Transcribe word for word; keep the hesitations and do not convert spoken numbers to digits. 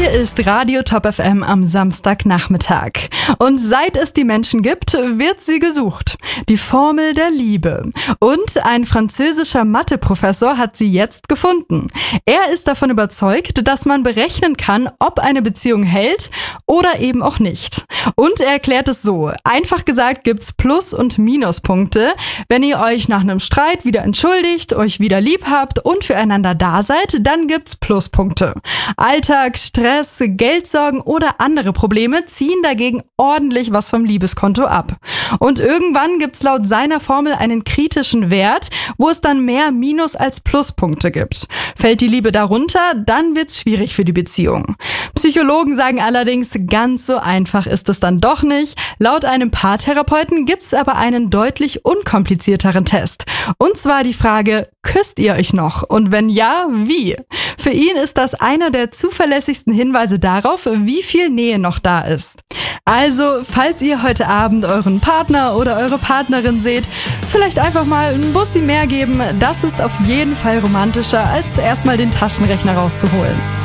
Hier ist Radio Top F M am Samstagnachmittag. Und seit es die Menschen gibt, wird sie gesucht. Die Formel der Liebe. Und ein französischer Matheprofessor hat sie jetzt gefunden. Er ist davon überzeugt, dass man berechnen kann, ob eine Beziehung hält oder eben auch nicht. Und er erklärt es so. Einfach gesagt gibt's Plus- und Minuspunkte. Wenn ihr euch nach einem Streit wieder entschuldigt, euch wieder lieb habt und füreinander da seid, dann gibt's Pluspunkte. Alltag, Stress, Geldsorgen oder andere Probleme ziehen dagegen ordentlich was vom Liebeskonto ab. Und irgendwann gibt's laut seiner Formel einen kritischen Wert, wo es dann mehr Minus- als Pluspunkte gibt. Fällt die Liebe darunter, dann wird's schwierig für die Beziehung. Psychologen sagen allerdings, ganz so einfach ist es dann doch nicht. Laut einem Paartherapeuten gibt's aber einen deutlich unkomplizierteren Test. Und zwar die Frage, küsst ihr euch noch? Und wenn ja, wie? Für ihn ist das einer der zuverlässigsten Hinweise darauf, wie viel Nähe noch da ist. Also, falls ihr heute Abend euren Partner oder eure Partnerin seht, vielleicht einfach mal einen Bussi mehr geben. Das ist auf jeden Fall romantischer, als erstmal den Taschenrechner rauszuholen.